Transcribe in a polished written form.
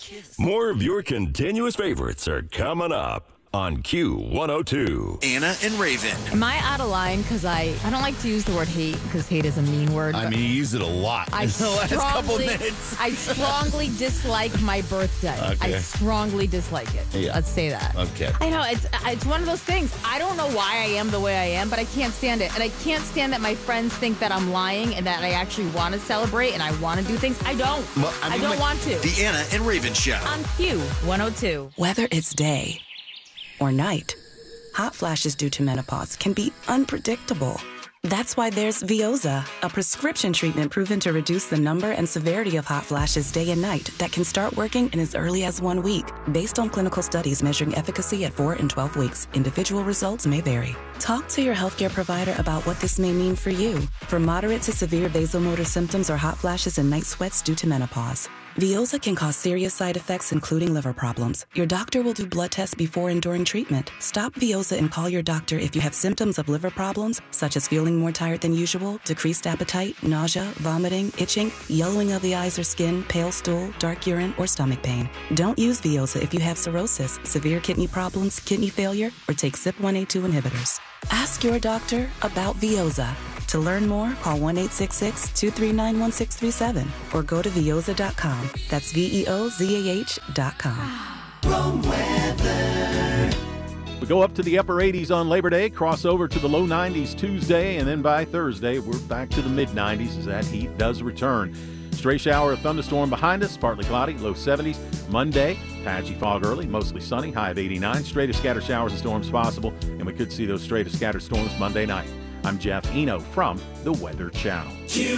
More of your continuous favorites are coming up on Q102. Anna and Raven. Am I out of line? Because I don't like to use the word hate because hate is a mean word. I mean, you use it a lot in the last couple minutes. I strongly dislike my birthday. Okay. I strongly dislike it. Yeah. Let's say that. Okay. I know, it's one of those things. I don't know why I am the way I am, but I can't stand it. And I can't stand that my friends think that I'm lying and that I actually want to celebrate and I want to do things. I don't. Well, I don't want to. The Anna and Raven Show. On Q102. Whether it's day or night, hot flashes due to menopause can be unpredictable. That's why there's Veoza, a prescription treatment proven to reduce the number and severity of hot flashes day and night that can start working in as early as 1 week. Based on clinical studies measuring efficacy at 4 and 12 weeks, individual results may vary. Talk to your healthcare provider about what this may mean for you. For moderate to severe vasomotor symptoms or hot flashes and night sweats due to menopause, Veoza can cause serious side effects, including liver problems. Your doctor will do blood tests before and during treatment. Stop Veoza and call your doctor if you have symptoms of liver problems, such as feeling more tired than usual, decreased appetite, nausea, vomiting, itching, yellowing of the eyes or skin, pale stool, dark urine, or stomach pain. Don't use Veoza if you have cirrhosis, severe kidney problems, kidney failure, or take CYP1A2 inhibitors. Ask your doctor about Veoza. To learn more, call 1-866-239-1637 or go to Veoza.com. That's VEOZAH.com. We go up to the upper 80s on Labor Day, cross over to the low 90s Tuesday, and then by Thursday, we're back to the mid-90s as that heat does return. Stray shower or thunderstorm behind us, partly cloudy, low 70s. Monday, patchy fog early, mostly sunny, high of 89. Stray to scattered showers and storms possible, and we could see those stray to scattered storms Monday night. I'm Jeff Eno from the Weather Channel.